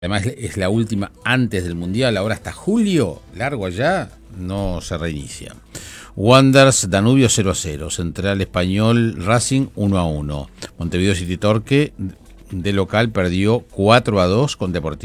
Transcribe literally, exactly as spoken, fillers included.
Además es la última antes del Mundial, ahora hasta julio, largo allá, no se reinicia. Wanderers Danubio cero a cero, Central Español Racing uno a uno, Montevideo City Torque de local perdió cuatro a dos con Deportivo